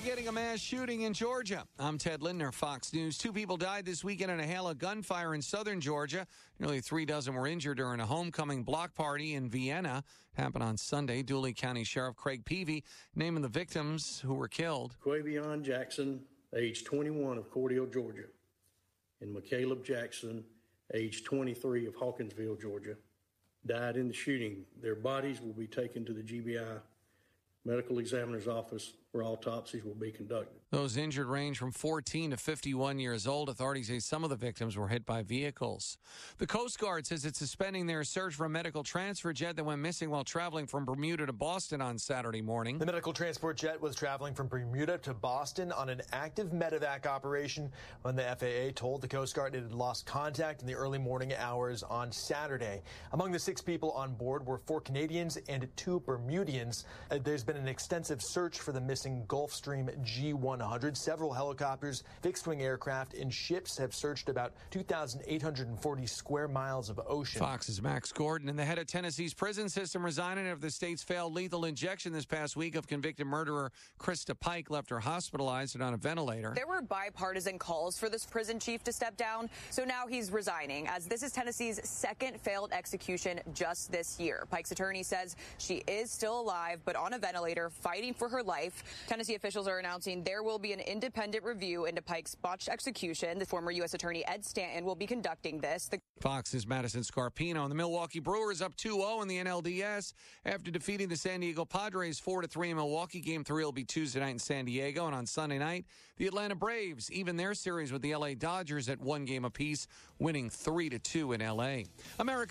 Investigating a mass shooting in Georgia. I'm Ted Lindner, Fox News. 2 people died this weekend in a hail of gunfire in southern Georgia. Nearly 3 dozen were injured during a homecoming block party in Vienna. It happened on Sunday. Dooley County Sheriff Craig Peavy naming the victims who were killed. Quavion Jackson, age 21 of Cordele, Georgia, and McCaleb Jackson, age 23 of Hawkinsville, Georgia, died in the shooting. Their bodies will be taken to the GBI medical examiner's office where autopsies will be conducted. Those injured range from 14 to 51 years old. Authorities say some of the victims were hit by vehicles. The Coast Guard says it's suspending their search for a medical transfer jet that went missing while traveling from Bermuda to Boston on Saturday morning. The medical transport jet was traveling from Bermuda to Boston on an active medevac operation when the FAA told the Coast Guard it had lost contact in the early morning hours on Saturday. Among the 6 people on board were 4 Canadians and 2 Bermudians. There's been an extensive search for the missing Gulfstream G100. Several helicopters, fixed-wing aircraft, and ships have searched about 2,840 square miles of ocean. Fox's Max Gordon. And the head of Tennessee's prison system resigning after the state's failed lethal injection this past week of convicted murderer Krista Pike left her hospitalized and on a ventilator. There were bipartisan calls for this prison chief to step down, so now he's resigning, as this is Tennessee's 2nd failed execution just this year. Pike's attorney says she is still alive, but on a ventilator, fighting for her life. Tennessee officials are announcing there will be an independent review into Pike's botched execution. The former U.S. Attorney Ed Stanton will be conducting this. Fox's Madison Scarpino. And the Milwaukee Brewers up 2-0 in the NLDS after defeating the San Diego Padres 4-3 in Milwaukee. Game 3 will be Tuesday night in San Diego. And on Sunday night, the Atlanta Braves even their series with the L.A. Dodgers at 1 game apiece, winning 3-2 in L.A. America